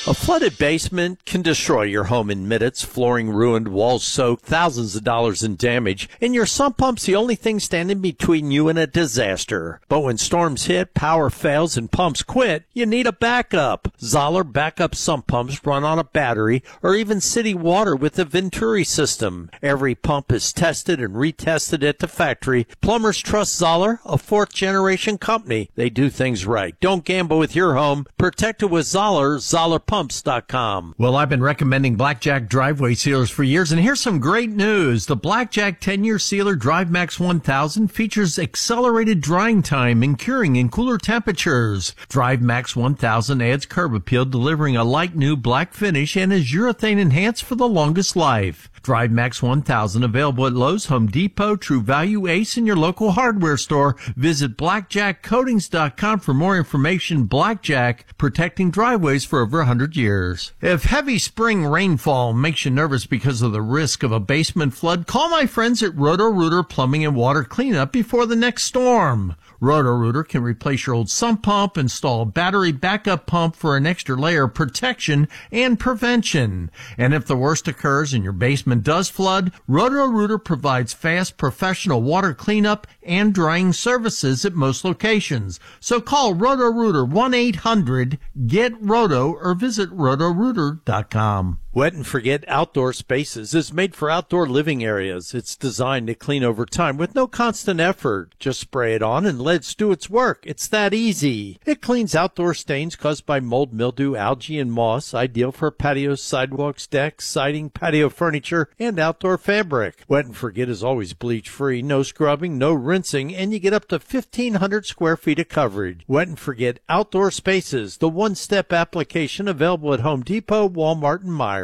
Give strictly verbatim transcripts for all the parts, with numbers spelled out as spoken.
A flooded basement can destroy your home in minutes, flooring ruined, walls soaked, thousands of dollars in damage, and your sump pump's the only thing standing between you and a disaster. But when storms hit, power fails, and pumps quit, you need a backup. Zoller backup sump pumps run on a battery or even city water with the Venturi system. Every pump is tested and retested at the factory. Plumbers trust Zoller, a fourth-generation company. They do things right. Don't gamble with your home. Protect it with Zoller, Zoller Pumps dot com. Well, I've been recommending Blackjack driveway sealers for years, and here's some great news. The Blackjack ten-year sealer DriveMax one thousand features accelerated drying time and curing in cooler temperatures. DriveMax one thousand adds curb appeal, delivering a light new black finish, and is urethane enhanced for the longest life. DriveMax one thousand available at Lowe's, Home Depot, True Value, Ace, and your local hardware store. Visit Blackjack Coatings dot com for more information. Blackjack, protecting driveways for over one hundred years. If heavy spring rainfall makes you nervous because of the risk of a basement flood, call my friends at Roto-Rooter Plumbing and Water Cleanup before the next storm. Roto-Rooter can replace your old sump pump, install a battery backup pump for an extra layer of protection and prevention. And if the worst occurs and your basement does flood, Roto-Rooter provides fast professional water cleanup and drying services at most locations. So call Roto-Rooter one eight hundred get roto or visit roto rooter dot com. Wet and Forget Outdoor Spaces is made for outdoor living areas. It's designed to clean over time with no constant effort. Just spray it on and let it do its work. It's that easy. It cleans outdoor stains caused by mold, mildew, algae, and moss, ideal for patios, sidewalks, decks, siding, patio furniture, and outdoor fabric. Wet and Forget is always bleach-free, no scrubbing, no rinsing, and you get up to fifteen hundred square feet of coverage. Wet and Forget Outdoor Spaces, the one-step application available at Home Depot, Walmart, and Meijer.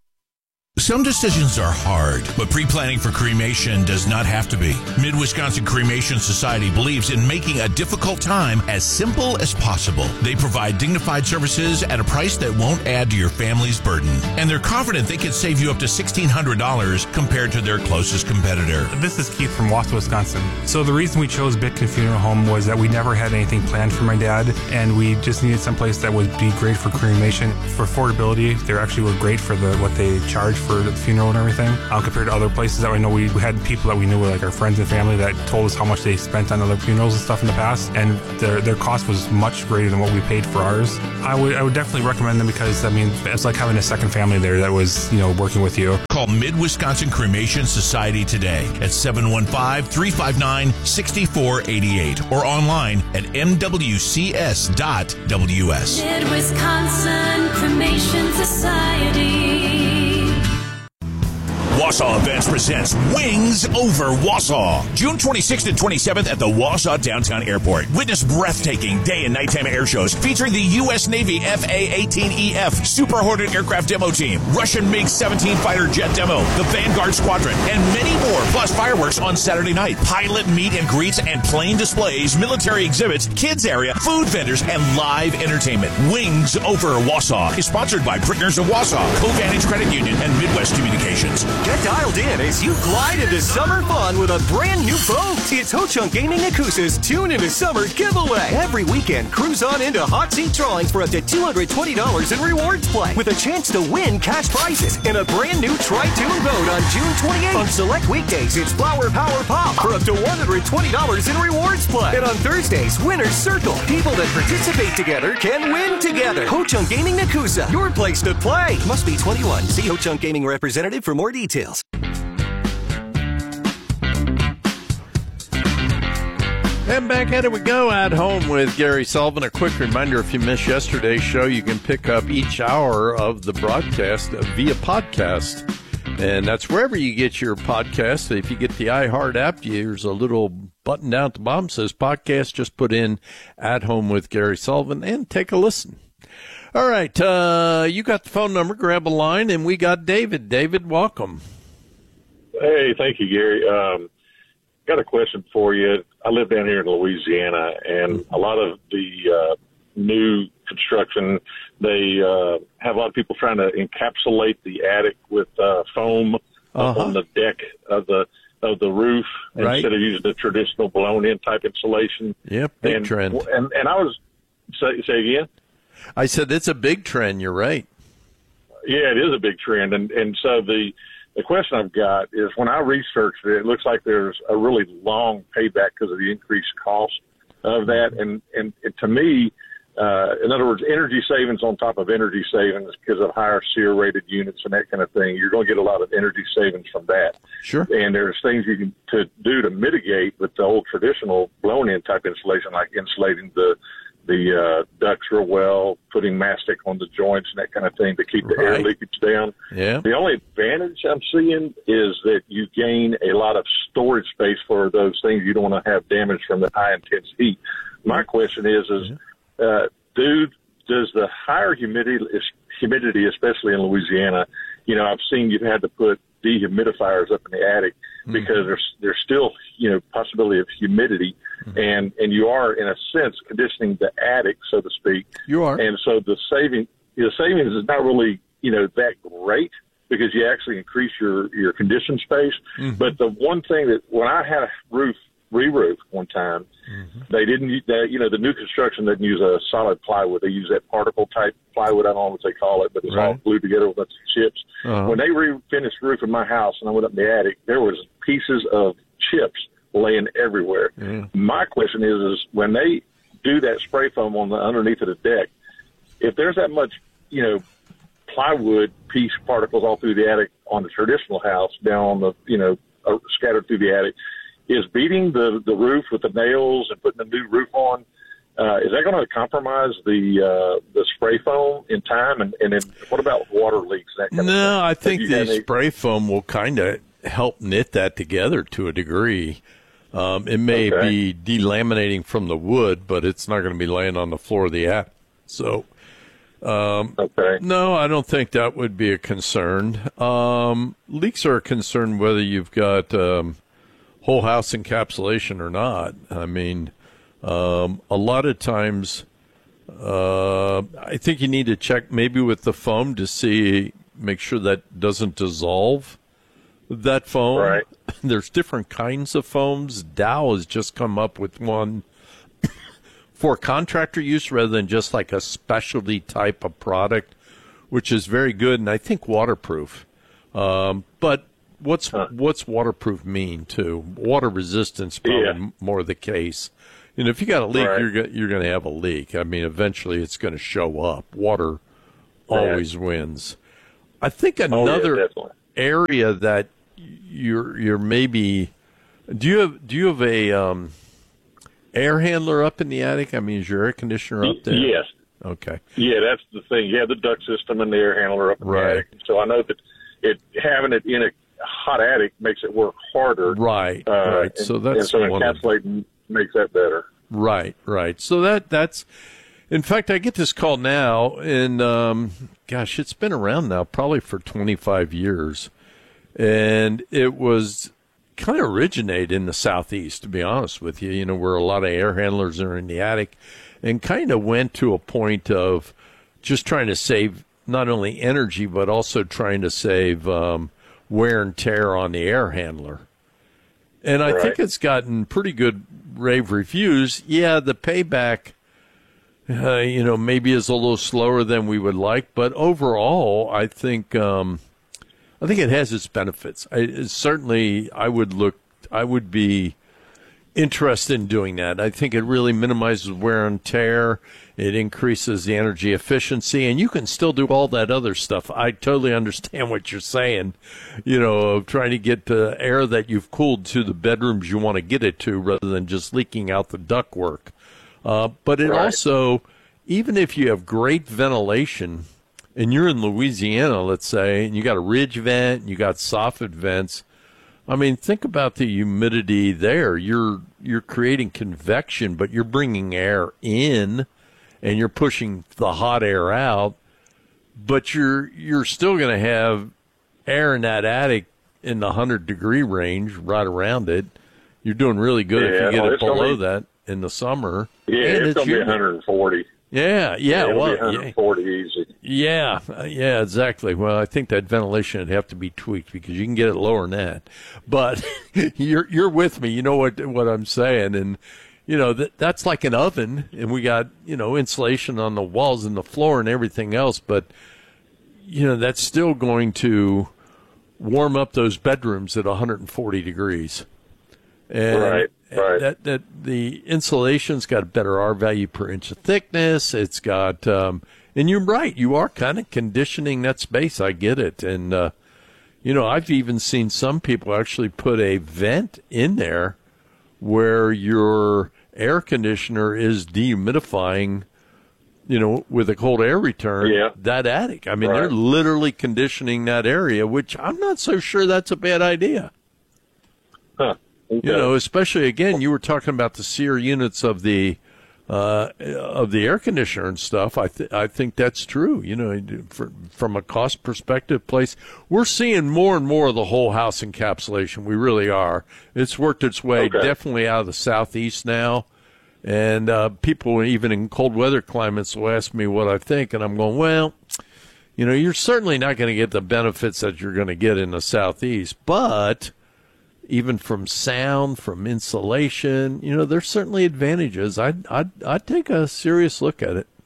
Some decisions are hard, but pre-planning for cremation does not have to be. Mid-Wisconsin Cremation Society believes in making a difficult time as simple as possible. They provide dignified services at a price that won't add to your family's burden. And they're confident they can save you up to sixteen hundred dollars compared to their closest competitor. This is Keith from Wausau, Wisconsin. So the reason we chose Bitkin Funeral Home was that we never had anything planned for my dad, and we just needed someplace that would be great for cremation. For affordability, they actually were great for the what they charge for the funeral and everything, uh, compared to other places that I know. We, we had people that we knew were like our friends and family that told us how much they spent on other funerals and stuff in the past, and their their cost was much greater than what we paid for ours. I would I would definitely recommend them because, I mean, it's like having a second family there that was, you know, working with you. Call Mid-Wisconsin Cremation Society today at seven one five, three five nine, six four eight eight or online at m w c s dot w s. Mid-Wisconsin Cremation Society. Wausau Events presents Wings Over Wausau. June twenty-sixth and twenty-seventh at the Wausau Downtown Airport. Witness breathtaking day and nighttime air shows featuring the U S Navy F A eighteen E F Super Hornet aircraft demo team, Russian MiG seventeen fighter jet demo, the Vanguard Squadron, and many more, plus fireworks on Saturday night, pilot meet and greets and plane displays, military exhibits, kids area, food vendors, and live entertainment. Wings Over Wausau is sponsored by Brickners of Wausau, Covantage Credit Union, and Midwest Communications. Get dialed in as you glide into summer fun with a brand new boat. It's Ho-Chunk Gaming Nakusa's Tune into Summer giveaway. Every weekend, cruise on into hot seat drawings for up to two hundred twenty dollars in rewards play with a chance to win cash prizes in a brand new Tri-Tune boat on June twenty-eighth. On select weekdays, it's Flower Power Pop for up to one hundred twenty dollars in rewards play. And on Thursdays, Winner's Circle. People that participate together can win together. Ho-Chunk Gaming Nakusa, your place to play. Must be twenty-one. See Ho-Chunk Gaming representative for more details. And back at it we go at home with Gary Sullivan. A quick reminder, if you missed yesterday's show, you can pick up each hour of the broadcast via podcast. And that's wherever you get your podcast. If you get the iHeart app, there's a little button down at the bottom that says podcast. Just put in At Home with Gary Sullivan and take a listen. All right, uh, you got the phone number, grab a line, and we got David. David, welcome. Hey, thank you, Gary. Um, got a question for you. I live down here in Louisiana, and a lot of the uh, new construction, they uh, have a lot of people trying to encapsulate the attic with uh, foam uh-huh. on the deck of the of the roof right. instead of using the traditional blown-in type insulation. Yep, big and, trend. And, and I was, say, say again? I said it's a big trend. You're right. Yeah, it is a big trend. And, and so the, the question I've got is when I researched it, it looks like there's a really long payback because of the increased cost of that. And, and, and to me, uh, in other words, energy savings on top of energy savings because of higher S E R rated units and that kind of thing, you're going to get a lot of energy savings from that. Sure. And there's things you can to do to mitigate with the old traditional blown-in type insulation, like insulating the the uh, ducts real well, putting mastic on the joints and that kind of thing to keep the Right. air leakage down. Yeah. The only advantage I'm seeing is that you gain a lot of storage space for those things you don't want to have damage from the high intense heat. My question is, is uh, dude, does the higher humidity, humidity, especially in Louisiana, you know, I've seen you've had to put dehumidifiers up in the attic because mm-hmm. there's there's still, you know, possibility of humidity. Mm-hmm. And, and you are, in a sense, conditioning the attic, so to speak. You are. And so the saving, the savings is not really, you know, that great because you actually increase your, your condition space. Mm-hmm. But the one thing that when I had a roof re-roof one time, mm-hmm. they didn't, they, you know, the new construction doesn't use a solid plywood. They use that particle type plywood. I don't know what they call it, but it's right. all glued together with a bunch of chips. Uh-huh. When they re-finished the roof in my house and I went up in the attic, there was pieces of chips laying everywhere. Mm. My question is, is when they do that spray foam on the underneath of the deck, if there's that much, you know, plywood piece particles all through the attic on the traditional house, down on the, you know, uh, scattered through the attic, is beating the, the roof with the nails and putting a new roof on, uh, is that going to compromise the uh, the spray foam in time? And, and then what about water leaks? That kind no, of I think the any- spray foam will kind of help knit that together to a degree. Um, it may okay. be delaminating from the wood, but it's not going to be laying on the floor of the attic. So, um, okay. no, I don't think that would be a concern. Um, leaks are a concern whether you've got um, whole house encapsulation or not. I mean, um, a lot of times, uh, I think you need to check maybe with the foam to see, make sure that doesn't dissolve. That foam, right. There's different kinds of foams. Dow has just come up with one for contractor use rather than just like a specialty type of product, which is very good and I think waterproof. Um, but what's huh. what's waterproof mean too? Water resistance probably yeah. more the case. You know, if you got a leak, right. you're go- you're going to have a leak. I mean, eventually it's going to show up. Water always yeah. wins. I think another oh, yeah, area that you're you're maybe do you have do you have a um, air handler up in the attic? I mean, is your air conditioner up there? Yes. Okay. Yeah, that's the thing. You have the duct system and the air handler up in right. the attic. So I know that it having it in a hot attic makes it work harder. Right. Uh, right. And, so that's and so one encapsulating makes that better. Right. Right. So that that's. In fact, I get this call now, and um, gosh, it's been around now probably for twenty-five years. And it was kind of originated in the Southeast, to be honest with you, you know, where a lot of air handlers are in the attic, and kind of went to a point of just trying to save not only energy, but also trying to save um, wear and tear on the air handler. And I right. think it's gotten pretty good rave reviews. Yeah, the payback, uh, you know, maybe is a little slower than we would like, but overall, I think um, – I think it has its benefits. I, it certainly, I would look, I would be interested in doing that. I think it really minimizes wear and tear. It increases the energy efficiency, and you can still do all that other stuff. I totally understand what you're saying, you know, of trying to get the air that you've cooled to the bedrooms you want to get it to rather than just leaking out the ductwork. Uh, but it right. also, even if you have great ventilation, and you're in Louisiana, let's say, and you got a ridge vent, and you got soffit vents. I mean, think about the humidity there. You're you're creating convection, but you're bringing air in, and you're pushing the hot air out. But you're you're still going to have air in that attic in the hundred degree range, right around it. You're doing really good yeah, if you get no, it below be, that in the summer. Yeah, and it's, it's going to be one hundred forty. Yeah, yeah, yeah well, one hundred forty yeah. easy. Yeah, yeah, exactly. Well, I think that ventilation would have to be tweaked because you can get it lower than that. But you're you're with me. You know what what I'm saying, and you know that that's like an oven, and we got you know insulation on the walls and the floor and everything else. But you know, that's still going to warm up those bedrooms at one hundred forty degrees. And right, right. That, that the insulation's got a better R value per inch of thickness. It's got, um, and you're right, you are kind of conditioning that space. I get it. And, uh, you know, I've even seen some people actually put a vent in there where your air conditioner is dehumidifying, you know, with a cold air return, yeah. that attic. I mean, right. they're literally conditioning that area, which I'm not so sure that's a bad idea. Huh. Okay. You know, especially, again, you were talking about the SEER units of the uh, of the air conditioner and stuff. I, th- I think that's true. You know, for, from a cost perspective, place, we're seeing more and more of the whole house encapsulation. We really are. It's worked its way okay. definitely out of the southeast now. And uh, people, even in cold weather climates, will ask me what I think. And I'm going, well, you know, you're certainly not going to get the benefits that you're going to get in the southeast. But even from sound, from insulation, you know, there's certainly advantages. I'd, I'd, I'd take a serious look at it.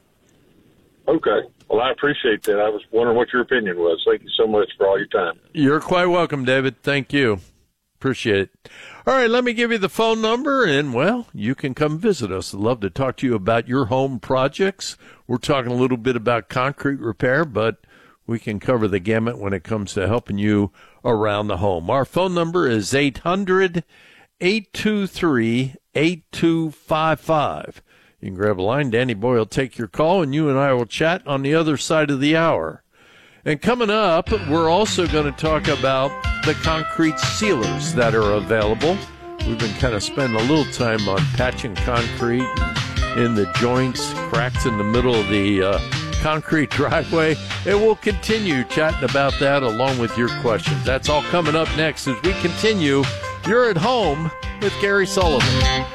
Okay. Well, I appreciate that. I was wondering what your opinion was. Thank you so much for all your time. You're quite welcome, David. Thank you. Appreciate it. All right, let me give you the phone number, and, well, you can come visit us. I'd love to talk to you about your home projects. We're talking a little bit about concrete repair, but we can cover the gamut when it comes to helping you around the home. Our phone number is eight hundred, eight two three, eight two five five. You can grab a line. Danny Boy will take your call, and you and I will chat on the other side of the hour. And coming up, we're also going to talk about the concrete sealers that are available. We've been kind of spending a little time on patching concrete in the joints, cracks in the middle of the uh, concrete driveway. And we'll continue chatting about that along with your questions. That's all coming up next as we continue. You're at home with Gary Sullivan.